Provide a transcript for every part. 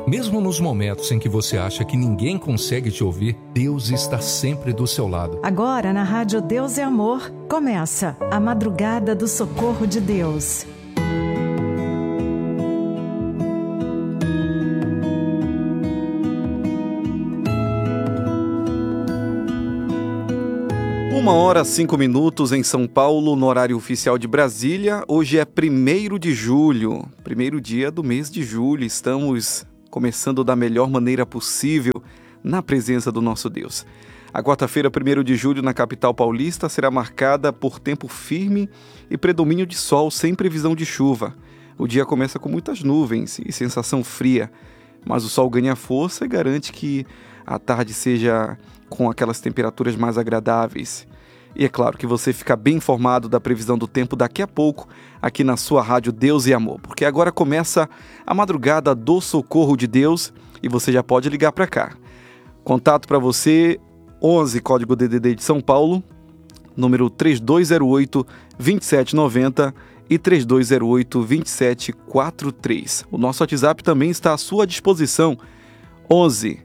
Mesmo nos momentos em que você acha que ninguém consegue te ouvir, Deus está sempre do seu lado. Agora, na Rádio Deus é Amor, começa a Madrugada do Socorro de Deus. Uma hora, 5 minutos em São Paulo, no horário oficial de Brasília. Hoje é 1º de julho, primeiro dia do mês de julho. Estamos começando da melhor maneira possível na presença do nosso Deus. A quarta-feira, 1º de julho, na capital paulista, será marcada por tempo firme e predomínio de sol sem previsão de chuva. O dia começa com muitas nuvens e sensação fria, mas o sol ganha força e garante que a tarde seja com aquelas temperaturas mais agradáveis. E é claro que você fica bem informado da previsão do tempo daqui a pouco, aqui na sua rádio Deus e Amor, porque agora começa a Madrugada do Socorro de Deus e você já pode ligar para cá. Contato para você, 11, código DDD de São Paulo, número 3208-2790 e 3208-2743. O nosso WhatsApp também está à sua disposição, 11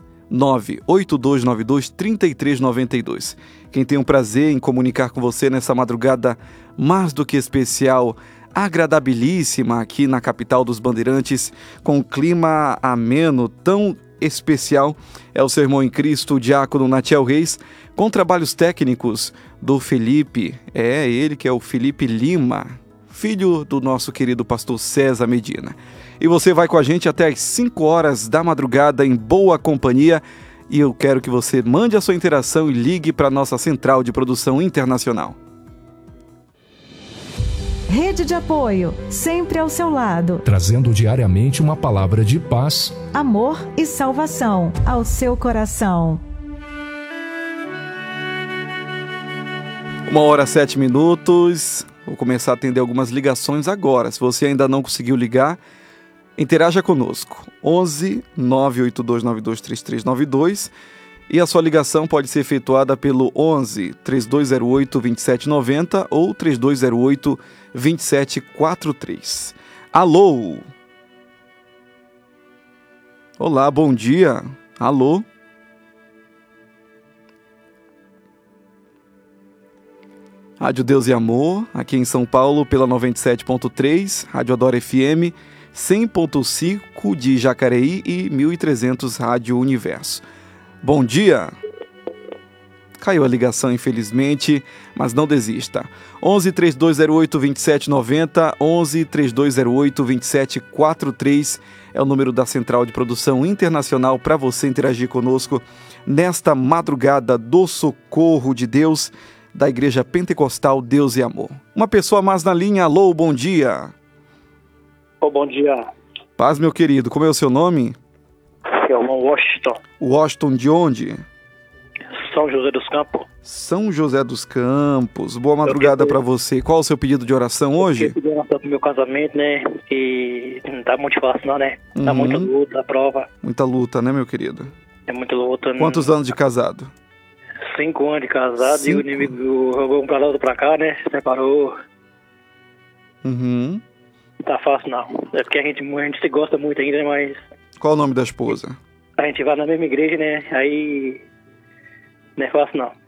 98292-3392. Quem tem o prazer em comunicar com você nessa madrugada mais do que especial, agradabilíssima aqui na capital dos Bandeirantes, com um clima ameno, tão especial, é o seu irmão em Cristo, o diácono Natiel Reis, com trabalhos técnicos do Felipe, ele que é o Felipe Lima, filho do nosso querido pastor César Medina. E você vai com a gente até às 5 horas da madrugada em boa companhia. E eu quero que você mande a sua interação e ligue para a nossa central de produção internacional. Rede de apoio, sempre ao seu lado. Trazendo diariamente uma palavra de paz, amor e salvação ao seu coração. 1 hora, 7 minutos. Vou começar a atender algumas ligações agora. Se você ainda não conseguiu ligar, interaja conosco, 11 98292 3392, e a sua ligação pode ser efetuada pelo 11 3208 2790 ou 3208 2743. Alô? Olá, bom dia. Alô? Rádio Deus e Amor, aqui em São Paulo pela 97.3, Rádio Adora FM, 100.5 de Jacareí e 1300 Rádio Universo. Bom dia! Caiu a ligação, infelizmente, mas não desista. 11 3208 2790, 11 3208 2743 é o número da Central de Produção Internacional para você interagir conosco nesta madrugada do Socorro de Deus da Igreja Pentecostal Deus e Amor. Uma pessoa mais na linha. Alô, bom dia! Bom dia. Paz, meu querido. Como é o seu nome? É o irmão Washington. Washington de onde? São José dos Campos. São José dos Campos. Boa madrugada para você. Qual o seu pedido de oração hoje? Eu pedi oração pro meu casamento, né? E não tá muito fácil não, né? Tá muita luta, a prova. Muita luta, né, meu querido? É muita luta. Quantos anos de casado? 5 anos de casado. E o inimigo jogou um pra lá, outro pra cá, né? Separou. Não tá fácil não. É porque a gente se gosta muito ainda, mas... Qual o nome da esposa? A gente vai na mesma igreja, né? Aí... Não é fácil não.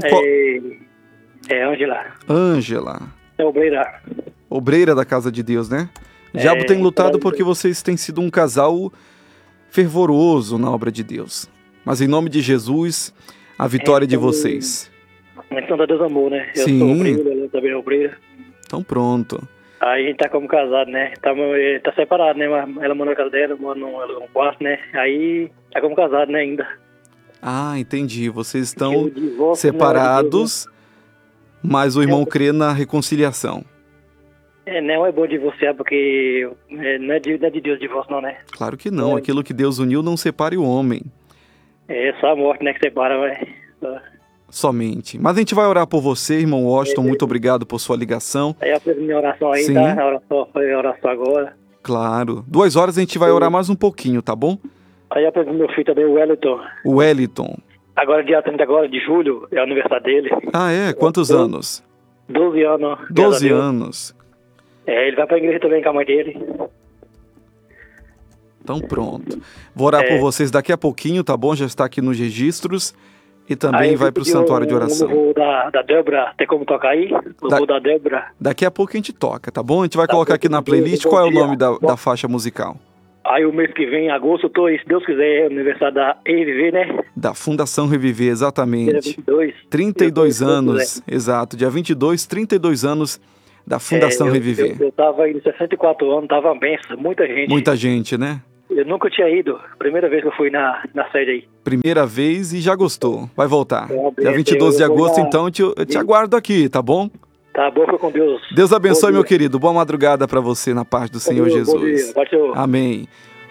É Ângela. Ângela. É obreira. Obreira da casa de Deus, né? O diabo tem lutado porque vocês têm sido um casal fervoroso na obra de Deus. Mas em nome de Jesus, a vitória de vocês. Então, Deus amor, né? Eu Sim. sou obreira, ela também é obreira. Então pronto. Aí a gente tá como casado, né? Tá separado, né? Ela mora na casa dela, eu moro num quarto, né? Aí tá como casado, né, ainda. Ah, entendi. Vocês estão separados, mas o irmão crê na reconciliação. Não é bom divorciar, porque não é de Deus divórcio, não, né? Claro que não. Aquilo que Deus uniu não separe o homem. É só a morte, né, que separa, velho. Somente. Mas a gente vai orar por você, irmão Washington. Muito obrigado por sua ligação. Aí eu fiz minha oração aí, Sim. Tá? Foi a oração agora. Claro. 2 horas a gente vai orar mais um pouquinho, tá bom? Aí eu fiz meu filho também, o Wellington. O Wellington. Agora, dia 30 agora de julho, é o aniversário dele. Ah, é? Quantos anos? 12 anos. 12 anos. Ele vai pra igreja também com a mãe dele. Então pronto. Vou orar por vocês daqui a pouquinho, tá bom? Já está aqui nos registros. E também vai para o santuário de oração. O da Débora, tem como tocar aí? O da Débora. Daqui a pouco a gente toca, tá bom? A gente vai colocar aqui na playlist. Qual é o nome da faixa musical? Aí o mês que vem, em agosto, se Deus quiser, é o aniversário da Reviver, né? Da Fundação Reviver, exatamente. Dia 22. 32 anos, exato. Dia 22, 32 anos da Fundação Reviver. Eu tava indo 64 anos, tava benção, muita gente. Muita gente, né? Eu nunca tinha ido, primeira vez que eu fui na sede aí. Primeira vez e já gostou, vai voltar. Dia 22 de agosto, então, eu te aguardo aqui, tá bom? Tá bom, fica com Deus. Deus abençoe, meu querido. Boa madrugada para você na paz do Senhor Jesus. Amém.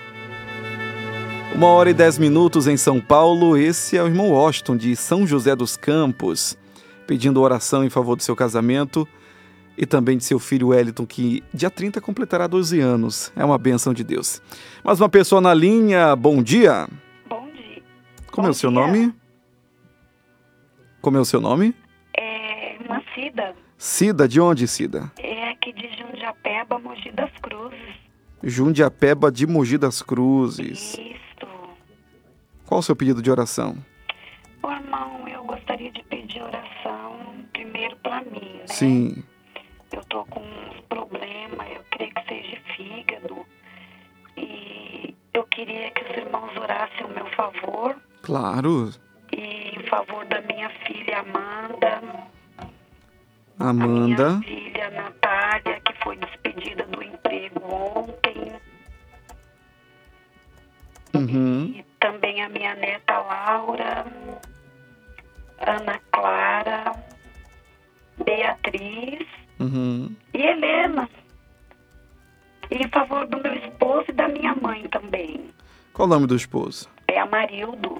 1h10 em São Paulo. Esse é o irmão Washington de São José dos Campos, pedindo oração em favor do seu casamento e também de seu filho Wellington, que dia 30 completará 12 anos. É uma bênção de Deus. Mais uma pessoa na linha. Bom dia. Bom dia. Como é o seu nome? Como é o seu nome? É uma Cida. Cida, de onde, Cida? É aqui de Jundiapeba, Mogi das Cruzes. Jundiapeba de Mogi das Cruzes. Isso. Qual o seu pedido de oração? Ô, irmão, eu gostaria de pedir oração primeiro pra mim, né? Sim. Eu tô com uns problemas, eu creio que seja fígado. E eu queria que os irmãos orassem ao meu favor. Claro. E em favor da minha filha Amanda. Amanda. A minha filha Natália, que foi despedida do emprego ontem. Uhum. E também a minha neta Laura, Ana Clara, Beatriz e Helena. E em favor do meu esposo e da minha mãe também. Qual o nome do esposo? É Amarildo.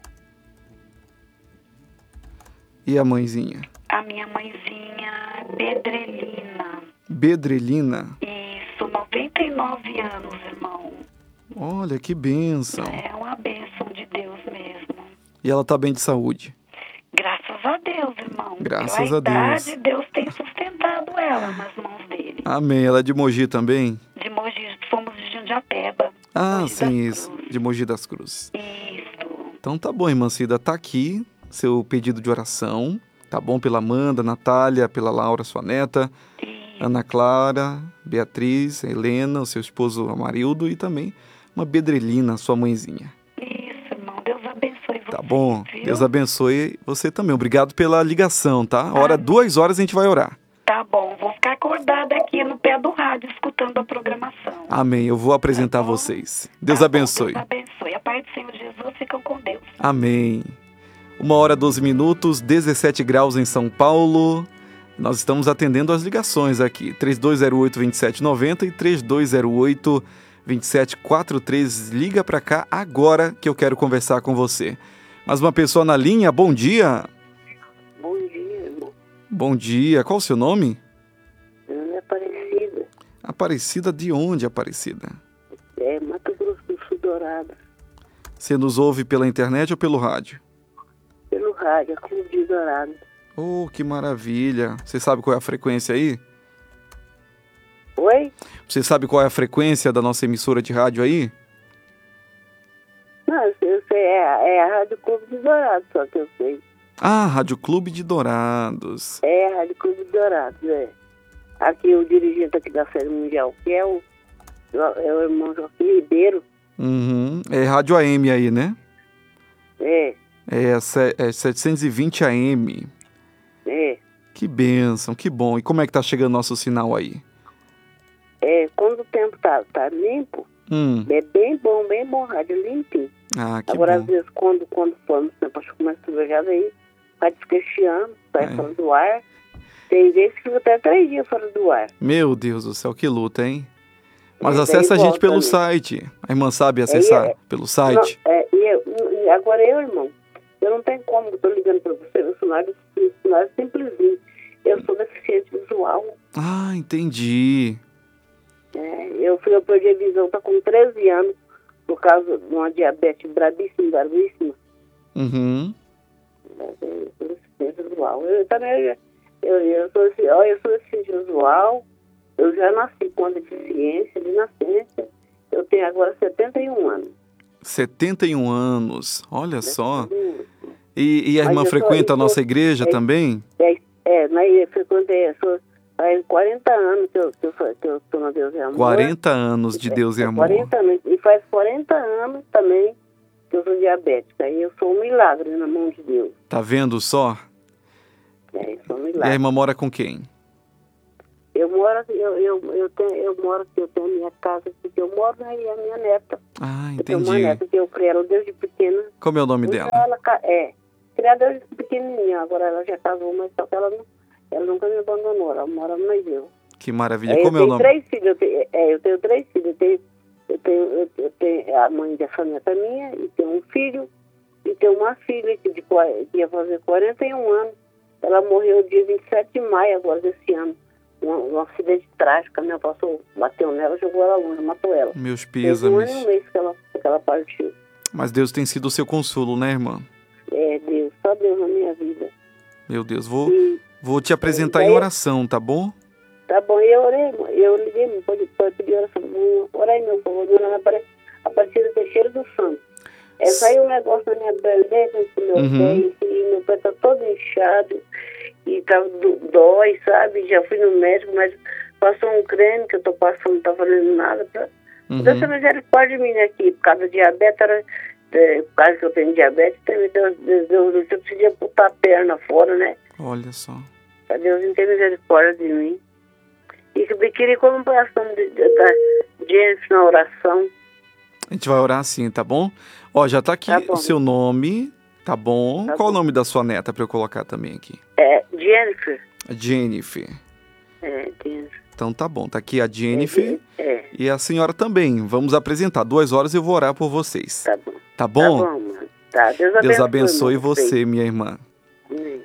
E a mãezinha? A minha mãezinha Bedrelina. Bedrelina? Isso, 99 anos, irmão. Olha, que bênção. É uma bênção de Deus mesmo. E ela tá bem de saúde? Graças a Deus, irmão. Graças a Deus. Deus tem sustentado ela nas mãos dele. Amém. Ela é de Mogi também? De Mogi, fomos de Jundiapeba. Ah, sim, isso. De Mogi das Cruzes. Isso. Então tá bom, irmã Cida. Tá aqui seu pedido de oração. Tá bom? Pela Amanda, Natália, pela Laura, sua neta. Ana Clara, Beatriz, Helena, o seu esposo Amarildo e também uma Bedrelina, sua mãezinha. Isso, irmão. Deus abençoe você. Tá bom. Viu? Deus abençoe você também. Obrigado pela ligação, tá? Hora 2 horas a gente vai orar. Tá bom. Vou ficar acordada aqui no pé do rádio, escutando a programação. Amém. Eu vou apresentar vocês. Deus abençoe. Deus abençoe. A paz do Senhor Jesus, ficam com Deus. Amém. 1h12, 17 graus em São Paulo. Nós estamos atendendo as ligações aqui. 3208-2790 e 3208-2743. Liga pra cá agora que eu quero conversar com você. Mais uma pessoa na linha. Bom dia. Bom dia, irmão. Bom dia. Qual o seu nome? Meu nome é Aparecida. Aparecida de onde, Aparecida? É Mato Grosso do Sul, Dourado. Você nos ouve pela internet ou pelo rádio? Pelo rádio, Clube de Dourado. Oh, que maravilha. Você sabe qual é a frequência aí? Oi? Você sabe qual é a frequência da nossa emissora de rádio aí? Não, eu sei, é a Rádio Clube de Dourado, só que eu sei. Ah, Rádio Clube de Dourados. É a Rádio Clube de Dourado, é. Aqui o dirigente aqui da Série Mundial, que é o irmão Joaquim Ribeiro. Uhum. É Rádio AM aí, né? É. É 720 AM. É. Que bênção, que bom. E como é que tá chegando nosso sinal aí? É, quando o tempo tá limpo, é bem bom, rádio limpinho. Ah, que agora, bom. às vezes, quando formos, depois que começa a chuvejar, aí vai desqueixando, sai fora do ar. Tem vezes que fica até 3 dias fora do ar. Meu Deus do céu, que luta, hein? Mas acessa a gente pelo site. A irmã sabe acessar pelo site? Não, e agora irmão, eu não tenho como, eu tô ligando para você, o cenário é simplesinho. Eu sou deficiente visual. Ah, entendi. Eu perdi a visão, tá com 13 anos, por causa de uma diabetes bravíssima. Uhum. Eu sou deficiente visual. Eu também, eu sou deficiente visual, eu já nasci com a deficiência de nascença, Eu tenho agora 71 anos. 71 anos, olha só. E a irmã frequenta a nossa igreja também? Mas eu frequentei, faz 40 anos que eu estou na Deus e Amor. 40 anos de Deus e Amor. 40 anos, e faz 40 anos também que eu sou diabética. E eu sou um milagre na mão de Deus. Tá vendo só? Eu sou um E milagre. a irmã mora com quem? Eu tenho a minha casa aqui, que eu moro, né, e a minha neta. Ah, Eu tenho uma entendi. neta que eu criei ela desde pequena. Como é o nome Então, dela? criada desde pequenininha. Agora ela já casou, mas só que ela nunca me abandonou. Ela mora no Brasil. Que maravilha. Como é o nome? Três filhos, eu tenho 3 filhos. Eu tenho a mãe dessa neta minha, e tenho um filho, e tenho uma filha que ia fazer 41 anos. Ela morreu dia 27 de maio agora desse ano. Um acidente trágico, a minha avó bateu nela, jogou ela longe, matou ela. Meus Fez 1 ano pêsames. e 1 mês que ela partiu. Mas Deus tem sido o seu consolo, né, irmã? Deus, só Deus na minha vida. Meu Deus, vou te apresentar em oração, tá bom? Tá bom, eu liguei, pode pedir oração. Ora aí, meu povo, dona Aparecida Teixeira do Santo. Saiu um negócio na minha pele, dentro do meu pé, e meu pé tá todo inchado, e dói, sabe? Já fui no médico, mas passou um creme que eu tô passando, não tá valendo nada. Deus tem misericórdia de mim aqui, por causa do diabetes, por causa que eu tenho diabetes, eu precisava botar a perna fora, né? Olha só. Pra Deus não ter misericórdia de mim. E que eu queria como oração da Jennifer na oração. A gente vai orar assim, tá bom? Ó, já tá aqui o seu nome, tá bom? Tá Qual o bom. nome da sua neta pra eu colocar também aqui? Jennifer. Jennifer. Jennifer. Então tá bom, tá aqui a Jennifer É. e a senhora também. Vamos apresentar. 2 horas eu vou orar por vocês. Tá bom. Tá bom? Tá bom, mano. Tá, Deus abençoe você, minha irmã. Amém.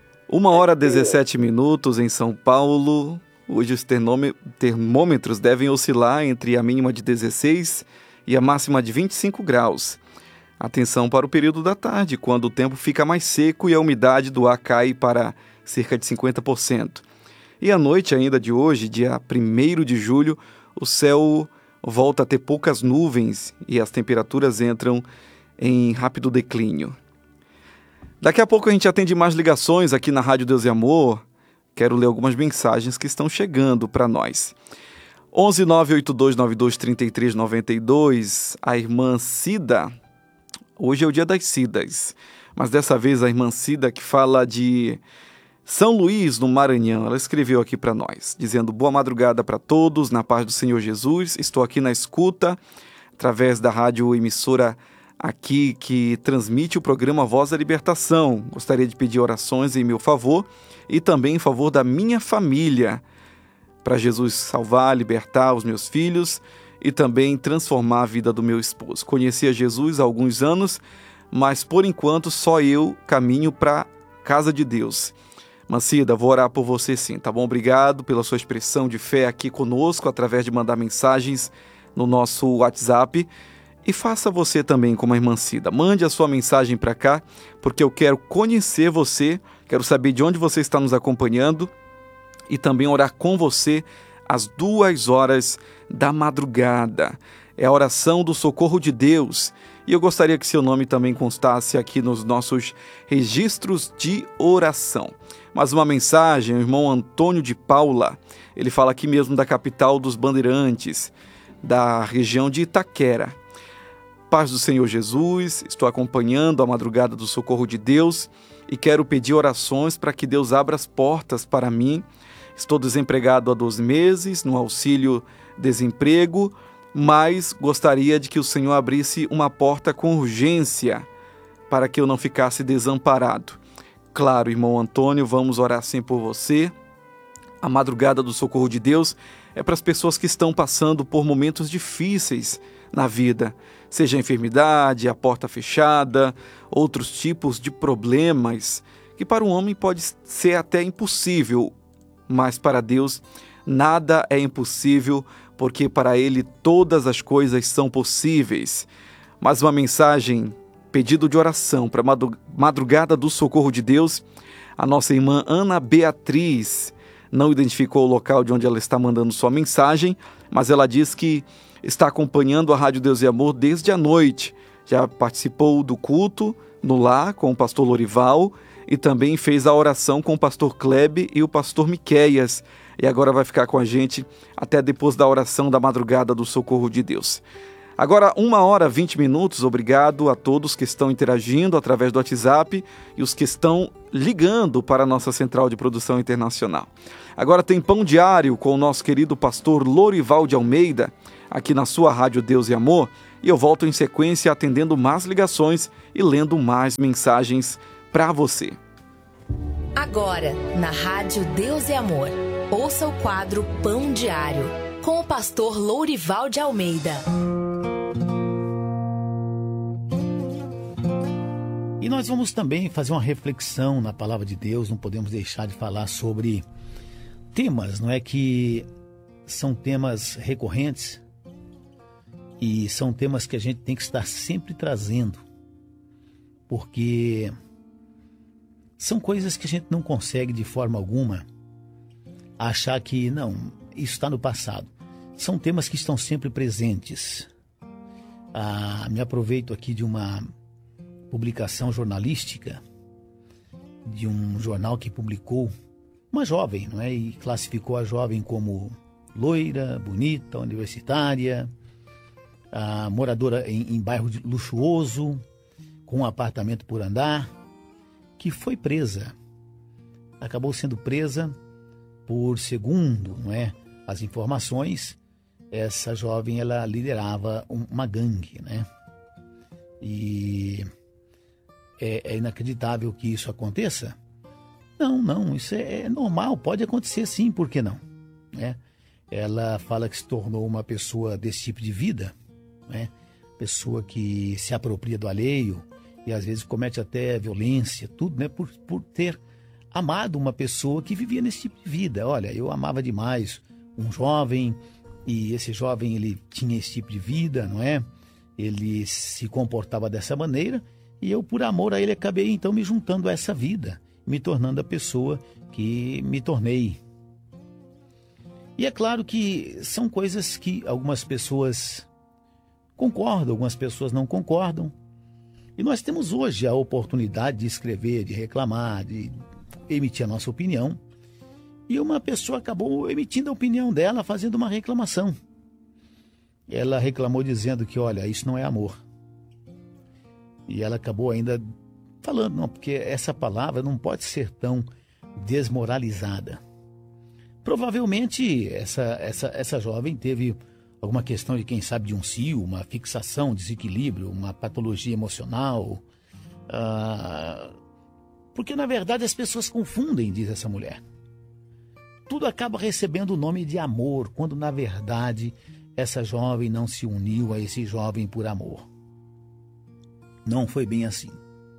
1h17 em São Paulo. Hoje os termômetros devem oscilar entre a mínima de 16 e a máxima de 25 graus. Atenção para o período da tarde, quando o tempo fica mais seco e a umidade do ar cai para cerca de 50%. E à noite ainda de hoje, dia 1º de julho, o céu volta a ter poucas nuvens e as temperaturas entram em rápido declínio. Daqui a pouco a gente atende mais ligações aqui na Rádio Deus e Amor. Quero ler algumas mensagens que estão chegando para nós. 11 98292 3392. A irmã Cida. Hoje é o dia das Cidas. Mas dessa vez a irmã Cida, que fala de São Luís, no Maranhão. Ela escreveu aqui para nós, dizendo: boa madrugada para todos, na paz do Senhor Jesus. Estou aqui na escuta, através da rádio emissora aqui que transmite o programa Voz da Libertação. Gostaria de pedir orações em meu favor e também em favor da minha família, para Jesus salvar, libertar os meus filhos e também transformar a vida do meu esposo. Conheci a Jesus há alguns anos, mas por enquanto só eu caminho para a casa de Deus. Mancida, vou orar por você sim, tá bom? Obrigado pela sua expressão de fé aqui conosco, através de mandar mensagens no nosso WhatsApp. E faça você também como a irmã Cida. Mande a sua mensagem para cá, porque eu quero conhecer você, quero saber de onde você está nos acompanhando e também orar com você às 2 horas da madrugada. É a oração do socorro de Deus. E eu gostaria que seu nome também constasse aqui nos nossos registros de oração. Mais uma mensagem, o irmão Antônio de Paula. Ele fala aqui mesmo da capital dos Bandeirantes, da região de Itaquera. Paz do Senhor Jesus, estou acompanhando a madrugada do socorro de Deus e quero pedir orações para que Deus abra as portas para mim. Estou desempregado há 12 meses, no auxílio desemprego, mas gostaria de que o Senhor abrisse uma porta com urgência para que eu não ficasse desamparado. Claro, irmão Antônio, vamos orar sim por você. A madrugada do socorro de Deus é para as pessoas que estão passando por momentos difíceis na vida, seja a enfermidade, a porta fechada, outros tipos de problemas que para um homem pode ser até impossível, mas para Deus nada é impossível, porque para Ele todas as coisas são possíveis. Mais uma mensagem, pedido de oração para a madrugada do socorro de Deus. A nossa irmã Ana Beatriz não identificou o local de onde ela está mandando sua mensagem, mas ela diz que está acompanhando a Rádio Deus e Amor desde a noite. Já participou do culto no lar com o pastor Lorival e também fez a oração com o pastor Klebe e o pastor Miqueias. E agora vai ficar com a gente até depois da oração da madrugada do Socorro de Deus. Agora, 1h20. Obrigado a todos que estão interagindo através do WhatsApp e os que estão ligando para a nossa central de produção internacional. Agora tem Pão Diário com o nosso querido pastor Lorival de Almeida, aqui na sua Rádio Deus e Amor. E eu volto em sequência atendendo mais ligações e lendo mais mensagens para você. Agora, na Rádio Deus e Amor, ouça o quadro Pão Diário, com o pastor Lorival de Almeida. E nós vamos também fazer uma reflexão na Palavra de Deus, não podemos deixar de falar sobre temas, não é, que são temas recorrentes e são temas que a gente tem que estar sempre trazendo, porque são coisas que a gente não consegue de forma alguma achar que, não, isso está no passado. São temas que estão sempre presentes. Me aproveito aqui de uma publicação jornalística, de um jornal que publicou uma jovem, não é? E classificou a jovem como loira, bonita, universitária, moradora em bairro luxuoso, com um apartamento por andar, que foi presa. Acabou sendo presa por, segundo, não é, as informações, essa jovem ela liderava uma gangue, né? E é inacreditável que isso aconteça? Não, isso é normal, pode acontecer sim, por que não? Né? Ela fala que se tornou uma pessoa desse tipo de vida, né? Pessoa que se apropria do alheio e às vezes comete até violência, tudo, né? Por ter amado uma pessoa que vivia nesse tipo de vida. Olha, eu amava demais um jovem e esse jovem ele tinha esse tipo de vida, não é? Ele se comportava dessa maneira e eu, por amor a ele, acabei então me juntando a essa vida, me tornando a pessoa que me tornei. E é claro que são coisas que algumas pessoas concordam, algumas pessoas não concordam. E nós temos hoje a oportunidade de escrever, de reclamar, de emitir a nossa opinião. E uma pessoa acabou emitindo a opinião dela, fazendo uma reclamação. Ela reclamou dizendo que, olha, isso não é amor. E ela acabou ainda falando, não, porque essa palavra não pode ser tão desmoralizada. Provavelmente essa jovem teve alguma questão de, quem sabe, de um cio, uma fixação, desequilíbrio, uma patologia emocional. Porque, na verdade, as pessoas confundem, diz essa mulher. Tudo acaba recebendo o nome de amor, quando, na verdade, essa jovem não se uniu a esse jovem por amor. Não foi bem assim.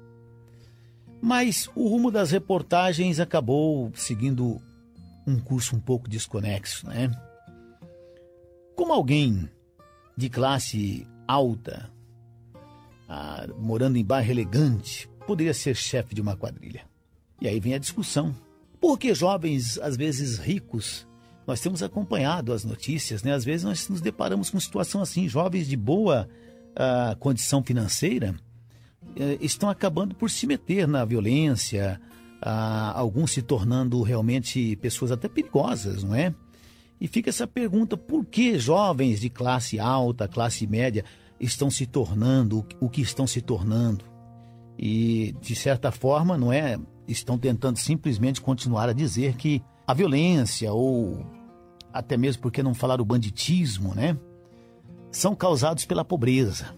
Mas o rumo das reportagens acabou seguindo um curso um pouco desconexo, né? Como alguém de classe alta, morando em bairro elegante, poderia ser chefe de uma quadrilha? E aí vem a discussão. Porque jovens, às vezes ricos, nós temos acompanhado as notícias, né? Às vezes nós nos deparamos com situação assim, jovens de boa condição financeira estão acabando por se meter na violência, alguns se tornando realmente pessoas até perigosas, não é? E fica essa pergunta, por que jovens de classe alta, classe média, estão se tornando o que estão se tornando? E, de certa forma, não é, estão tentando simplesmente continuar a dizer que a violência, ou até mesmo, por que não falar o banditismo, né, são causados pela pobreza.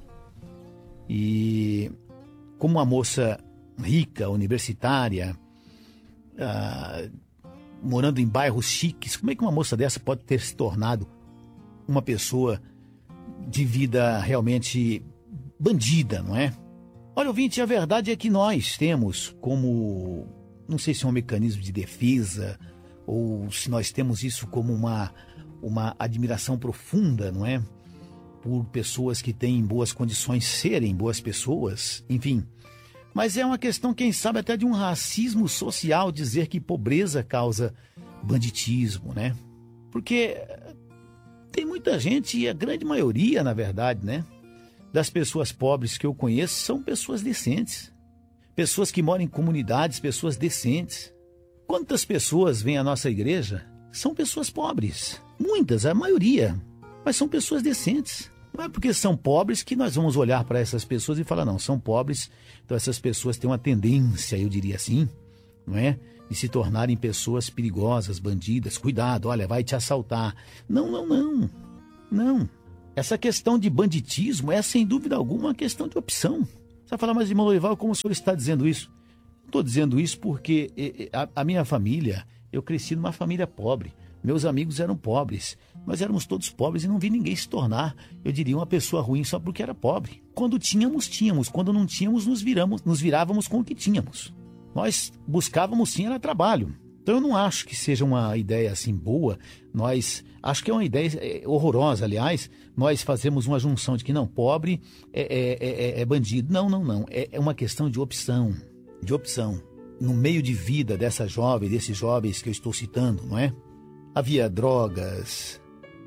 E como uma moça rica, universitária, morando em bairros chiques, como é que uma moça dessa pode ter se tornado uma pessoa de vida realmente bandida, não é? Olha, ouvinte, a verdade é que nós temos como, não sei se é um mecanismo de defesa, ou se nós temos isso como uma admiração profunda, não é? Por pessoas que têm boas condições serem boas pessoas, enfim. Mas é uma questão, quem sabe, até de um racismo social, dizer que pobreza causa banditismo, né? Porque tem muita gente, e a grande maioria, na verdade, né, das pessoas pobres que eu conheço são pessoas decentes. Pessoas que moram em comunidades, pessoas decentes. Quantas pessoas vêm à nossa igreja são pessoas pobres? Muitas, a maioria. Mas são pessoas decentes. Não é porque são pobres que nós vamos olhar para essas pessoas e falar, não, são pobres, então essas pessoas têm uma tendência, eu diria assim, não é? De se tornarem pessoas perigosas, bandidas. Cuidado, olha, vai te assaltar. Não. Essa questão de banditismo é, sem dúvida alguma, uma questão de opção. Você vai falar, mas irmão Lourival, como o senhor está dizendo isso? Estou dizendo isso porque a minha família, eu cresci numa família pobre. Meus amigos eram pobres. Nós éramos todos pobres e não vi ninguém se tornar, eu diria, uma pessoa ruim só porque era pobre. Quando tínhamos. Quando não tínhamos, nos virávamos com o que tínhamos. Nós buscávamos sim, era trabalho. Então eu não acho que seja uma ideia assim boa. Acho que é uma ideia horrorosa, aliás. Nós fazemos uma junção de que não, pobre é bandido. Não. É uma questão de opção. No meio de vida desses jovens que eu estou citando, não é? Havia drogas,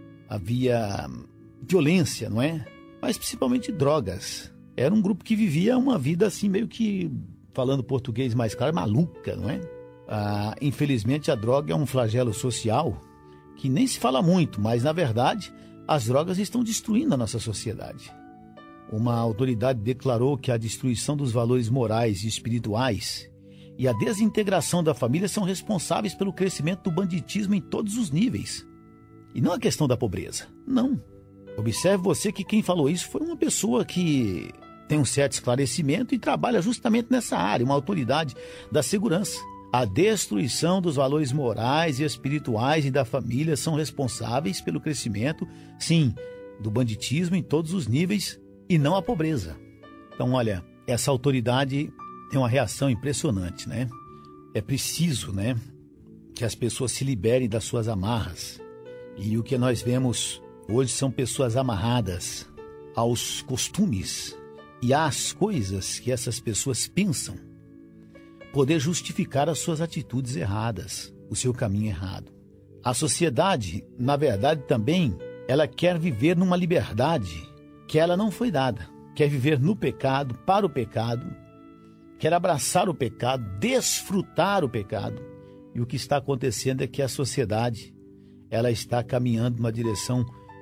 havia violência, não é? Mas principalmente drogas. Era um grupo que vivia uma vida assim meio que, falando português mais claro, maluca, não é? Infelizmente a droga é um flagelo social que nem se fala muito, mas na verdade as drogas estão destruindo a nossa sociedade. Uma autoridade declarou que a destruição dos valores morais e espirituais e a desintegração da família são responsáveis pelo crescimento do banditismo em todos os níveis. E não a questão da pobreza, não. Observe você que quem falou isso foi uma pessoa que tem um certo esclarecimento e trabalha justamente nessa área, uma autoridade da segurança. A destruição dos valores morais e espirituais e da família são responsáveis pelo crescimento, sim, do banditismo em todos os níveis e não a pobreza. Então, olha, essa autoridade tem uma reação impressionante, né? É preciso, né, que as pessoas se liberem das suas amarras. E o que nós vemos hoje são pessoas amarradas aos costumes e às coisas que essas pessoas pensam poder justificar as suas atitudes erradas, o seu caminho errado. A sociedade, na verdade, também, ela quer viver numa liberdade que ela não foi dada. Quer viver no pecado, para o pecado, quer abraçar o pecado, desfrutar o pecado. E o que está acontecendo é que a sociedade, ela está caminhando numa direção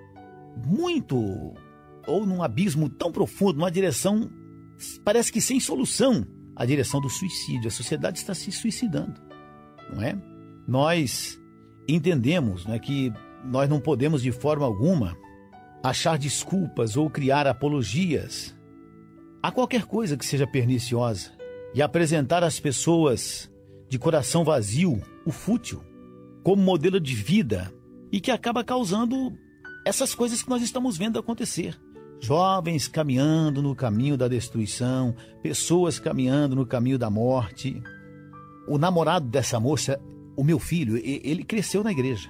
muito, ou num abismo tão profundo, numa direção, parece que sem solução, a direção do suicídio. A sociedade está se suicidando, não é? Nós entendemos, né, que nós não podemos de forma alguma achar desculpas ou criar apologias a qualquer coisa que seja perniciosa e apresentar às pessoas de coração vazio o fútil como modelo de vida e que acaba causando essas coisas que nós estamos vendo acontecer. Jovens caminhando no caminho da destruição, pessoas caminhando no caminho da morte. O namorado dessa moça, o meu filho, ele cresceu na igreja.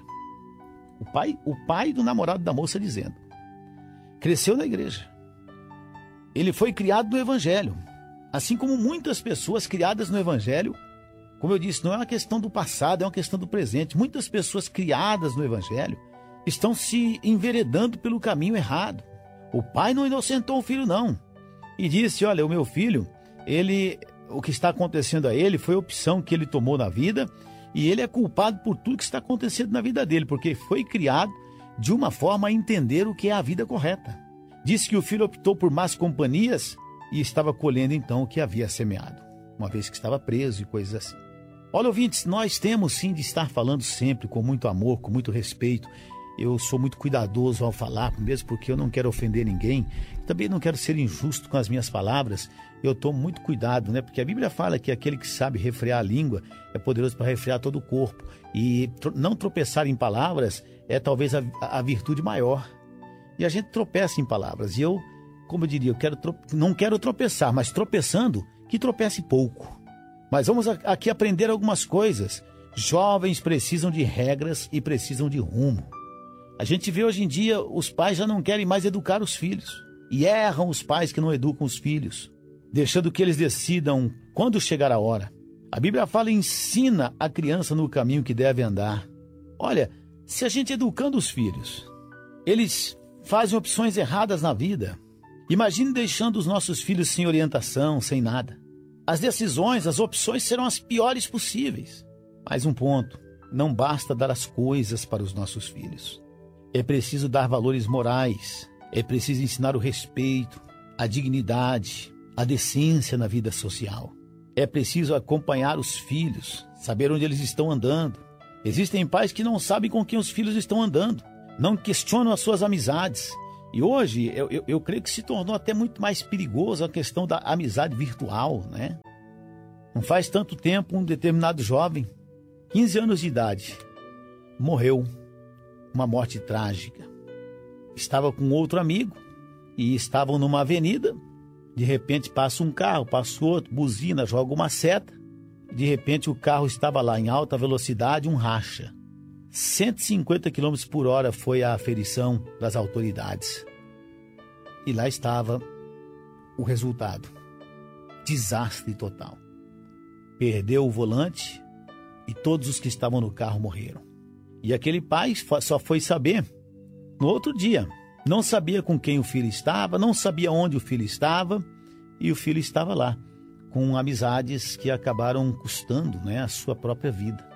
O pai do namorado da moça dizendo, cresceu na igreja. Ele foi criado no evangelho, assim como muitas pessoas criadas no evangelho. Como eu disse, não é uma questão do passado, é uma questão do presente. Muitas pessoas criadas no evangelho estão se enveredando pelo caminho errado. O pai não inocentou o filho, não. E disse, olha, o meu filho, o que está acontecendo a ele foi a opção que ele tomou na vida e ele é culpado por tudo que está acontecendo na vida dele, porque foi criado de uma forma a entender o que é a vida correta. Disse que o filho optou por más companhias e estava colhendo então o que havia semeado, uma vez que estava preso e coisas assim. Olha, ouvintes, nós temos sim de estar falando sempre com muito amor, com muito respeito. Eu sou muito cuidadoso ao falar, mesmo porque eu não quero ofender ninguém. Também não quero ser injusto com as minhas palavras. Eu tomo muito cuidado, né? Porque a Bíblia fala que aquele que sabe refrear a língua é poderoso para refrear todo o corpo. E não tropeçar em palavras é talvez a virtude maior. E a gente tropeça em palavras. E eu, como eu diria, não quero tropeçar, mas tropeçando, que tropece pouco. Mas vamos aqui aprender algumas coisas. Jovens precisam de regras e precisam de rumo. A gente vê hoje em dia, os pais já não querem mais educar os filhos. E erram os pais que não educam os filhos, deixando que eles decidam quando chegar a hora. A Bíblia fala, ensina a criança no caminho que deve andar. Olha, se a gente educando os filhos, Eles fazem opções erradas na vida. Imagine deixando os nossos filhos sem orientação, sem nada. As decisões, as opções serão as piores possíveis. Mais um ponto, não basta dar as coisas para os nossos filhos. É preciso dar valores morais, é preciso ensinar o respeito, a dignidade, a decência na vida social. É preciso acompanhar os filhos, saber onde eles estão andando. Existem pais que não sabem com quem os filhos estão andando, não questionam as suas amizades. E hoje, eu creio que se tornou até muito mais perigoso a questão da amizade virtual, né? Não faz tanto tempo, um determinado jovem, 15 anos de idade, morreu. Uma morte trágica. Estava com outro amigo e estavam numa avenida. De repente passa um carro, passa outro, buzina, joga uma seta. De repente o carro estava lá em alta velocidade, um racha. 150 km por hora foi a aferição das autoridades. E lá estava o resultado. Desastre total. Perdeu o volante e todos os que estavam no carro morreram. E aquele pai só foi saber no outro dia. Não sabia com quem o filho estava, não sabia onde o filho estava, e o filho estava lá, com amizades que acabaram custando, né, a sua própria vida.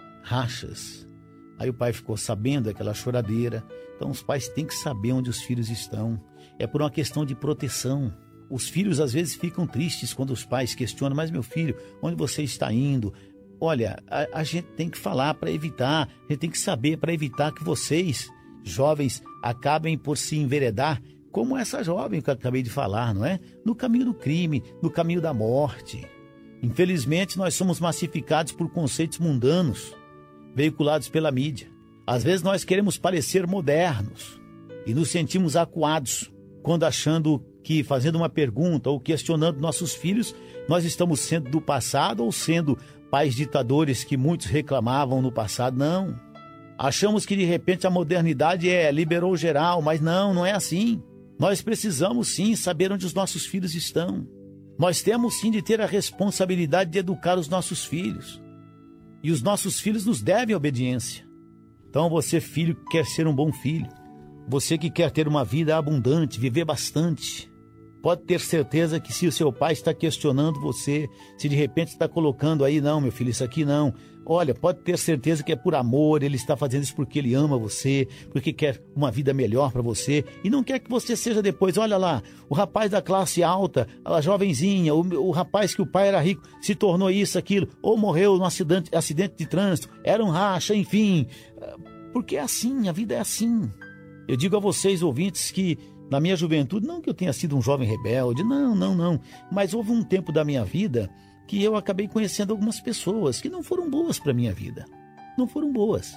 Rachas. Aí o pai ficou sabendo aquela choradeira. Então os pais têm que saber onde os filhos estão. É por uma questão de proteção. Os filhos às vezes ficam tristes quando os pais questionam: mas meu filho, onde você está indo? Olha, a gente tem que falar para evitar, a gente tem que saber para evitar que vocês, jovens, acabem por se enveredar, como essa jovem que eu acabei de falar, não é? No caminho do crime, no caminho da morte. Infelizmente, nós somos massificados por conceitos mundanos, veiculados pela mídia. Às vezes nós queremos parecer modernos e nos sentimos acuados quando achando que, fazendo uma pergunta ou questionando nossos filhos, nós estamos sendo do passado ou sendo pais ditadores que muitos reclamavam no passado. Não. Achamos que de repente a modernidade liberou geral, mas não é assim. Nós precisamos sim saber onde os nossos filhos estão. Nós temos sim de ter a responsabilidade de educar os nossos filhos. E os nossos filhos nos devem obediência. Então você, filho, que quer ser um bom filho, você que quer ter uma vida abundante, viver bastante, pode ter certeza que se o seu pai está questionando você, se de repente está colocando aí: não, meu filho, isso aqui não. Olha, pode ter certeza que é por amor, ele está fazendo isso porque ele ama você, porque quer uma vida melhor para você e não quer que você seja depois: olha lá, o rapaz da classe alta, a jovenzinha, o rapaz que o pai era rico, se tornou isso, aquilo, ou morreu num acidente de trânsito, era um racha, enfim. Porque é assim, a vida é assim. Eu digo a vocês, ouvintes, que na minha juventude, não que eu tenha sido um jovem rebelde, não. Mas houve um tempo da minha vida que eu acabei conhecendo algumas pessoas que não foram boas para a minha vida. Não foram boas.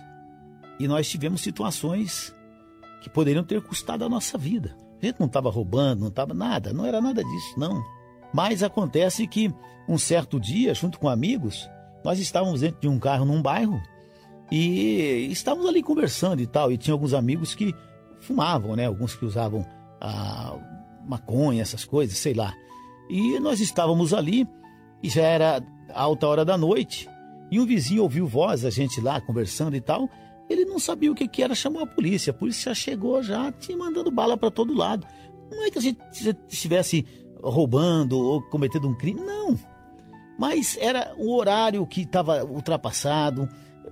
E nós tivemos situações que poderiam ter custado a nossa vida. A gente não estava roubando, não estava nada, não era nada disso, não. Mas acontece que um certo dia, junto com amigos, nós estávamos dentro de um carro num bairro e estávamos ali conversando e tal, e tinha alguns amigos que fumavam, né? Alguns que usavam maconha, essas coisas, sei lá. E nós estávamos ali e já era alta hora da noite e um vizinho ouviu voz, a gente lá conversando e tal. Ele não sabia o que era, chamou a polícia já chegou já te mandando bala para todo lado. Não é que a gente estivesse roubando ou cometendo um crime, não. Mas era o horário que estava ultrapassado,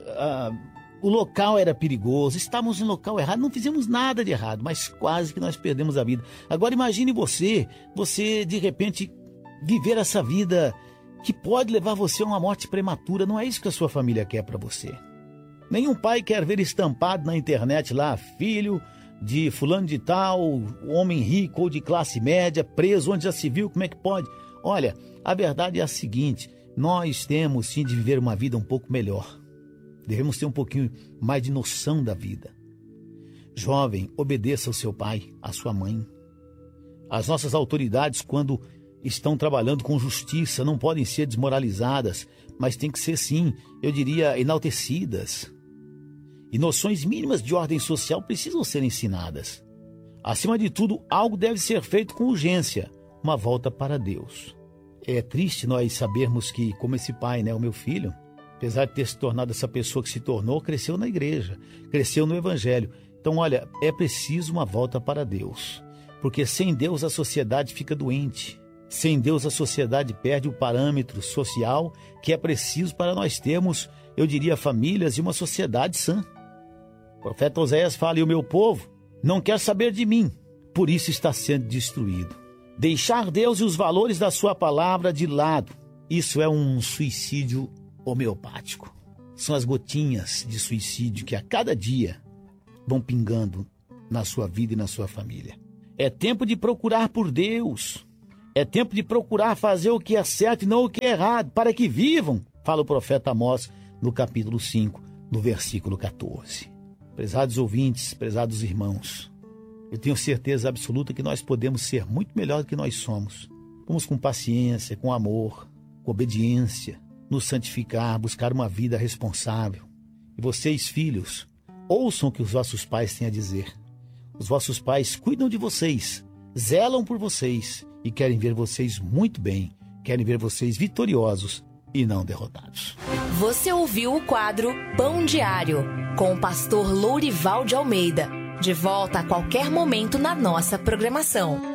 o local era perigoso, estávamos no local errado, não fizemos nada de errado, mas quase que nós perdemos a vida. Agora imagine você de repente viver essa vida que pode levar você a uma morte prematura. Não é isso que a sua família quer para você. Nenhum pai quer ver estampado na internet lá: filho de fulano de tal, homem rico ou de classe média, preso, onde já se viu, como é que pode? Olha, a verdade é a seguinte: nós temos sim de viver uma vida um pouco melhor. Devemos ter um pouquinho mais de noção da vida. Jovem, obedeça ao seu pai, à sua mãe. As nossas autoridades, quando estão trabalhando com justiça, não podem ser desmoralizadas, mas tem que ser, sim, eu diria, enaltecidas. E noções mínimas de ordem social precisam ser ensinadas. Acima de tudo, algo deve ser feito com urgência: uma volta para Deus. É triste nós sabermos que, como esse pai, né, o meu filho, apesar de ter se tornado essa pessoa que se tornou, cresceu na igreja, cresceu no evangelho. Então, olha, é preciso uma volta para Deus, porque sem Deus a sociedade fica doente. Sem Deus a sociedade perde o parâmetro social que é preciso para nós termos, eu diria, famílias e uma sociedade sã. O profeta Oséias fala: e o meu povo não quer saber de mim, por isso está sendo destruído. Deixar Deus e os valores da sua palavra de lado, isso é um suicídio homeopático. São as gotinhas de suicídio que a cada dia vão pingando na sua vida e na sua família. É tempo de procurar por Deus. É tempo de procurar fazer o que é certo e não o que é errado, para que vivam, fala o profeta Amós no capítulo 5, no versículo 14. Prezados ouvintes, prezados irmãos, eu tenho certeza absoluta que nós podemos ser muito melhor do que nós somos. Vamos com paciência, com amor, com obediência, nos santificar, buscar uma vida responsável. E vocês, filhos, ouçam o que os vossos pais têm a dizer. Os vossos pais cuidam de vocês, zelam por vocês e querem ver vocês muito bem, querem ver vocês vitoriosos e não derrotados. Você ouviu o quadro Pão Diário, com o pastor Lourival de Almeida. De volta a qualquer momento na nossa programação.